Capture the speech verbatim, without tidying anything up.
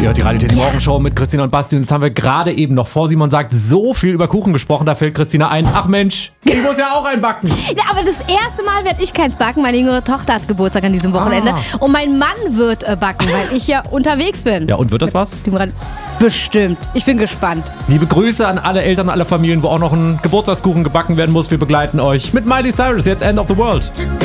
Ihr hört die Radio Teddy Morgen Show mit Christina und Basti. Und jetzt haben wir gerade eben noch vor Simon sagt so viel über Kuchen gesprochen. Da fällt Christina ein, ach Mensch, ich muss ja auch einen backen. Ja, aber das erste Mal werde ich keins backen. Meine jüngere Tochter hat Geburtstag an diesem Wochenende. Ah. Und mein Mann wird äh, backen, weil ich ja unterwegs bin. Ja, und wird das was? Bestimmt. Ich bin gespannt. Liebe Grüße an alle Eltern, alle Familien, wo auch noch ein Geburtstagskuchen gebacken werden muss. Wir begleiten euch mit Miley Cyrus, jetzt End of the World.